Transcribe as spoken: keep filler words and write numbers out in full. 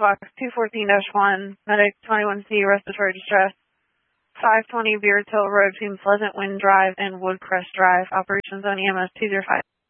box two fourteen dash one, medic twenty-one C, respiratory distress, five twenty Beard Hill Road between Pleasant Wind Drive and Woodcrest Drive, operations on E M S two zero five.